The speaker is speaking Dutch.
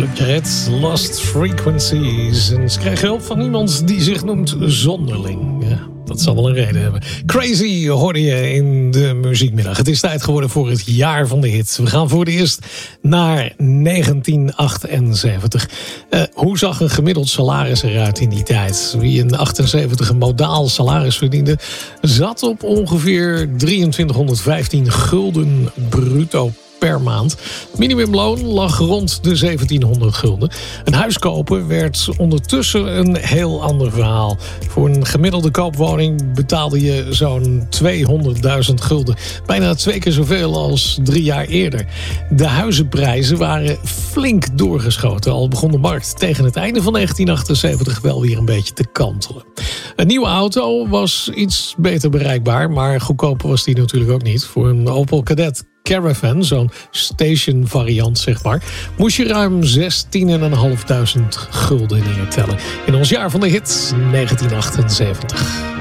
Club Red, Lost Frequencies. En ze krijgen hulp van iemand die zich noemt Zonderling. Ja, dat zal wel een reden hebben. Crazy hoorde je in de muziekmiddag. Het is tijd geworden voor het jaar van de hit. We gaan voor het eerst naar 1978. Hoe zag een gemiddeld salaris eruit in die tijd? Wie in 78 een modaal salaris verdiende, zat op ongeveer 2315 gulden bruto per maand. Minimumloon lag rond de 1700 gulden. Een huis kopen werd ondertussen een heel ander verhaal. Voor een gemiddelde koopwoning betaalde je zo'n 200.000 gulden. Bijna 2 keer zoveel als 3 jaar eerder. De huizenprijzen waren flink doorgeschoten. Al begon de markt tegen het einde van 1978 wel weer een beetje te kantelen. Een nieuwe auto was iets beter bereikbaar, maar goedkoper was die natuurlijk ook niet. Voor een Opel Kadett Caravan, zo'n station variant zeg maar, moest je ruim 16.500 gulden neertellen. In ons jaar van de hit 1978.